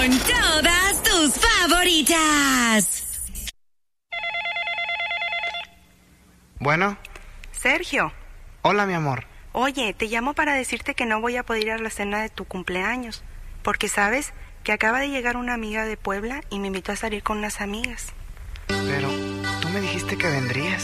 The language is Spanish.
con todas tus favoritas. Bueno. Sergio. Hola, mi amor. Oye, te llamo para decirte que no voy a poder ir a la cena de tu cumpleaños, porque sabes que acaba de llegar una amiga de Puebla y me invitó a salir con unas amigas. Pero tú me dijiste que vendrías.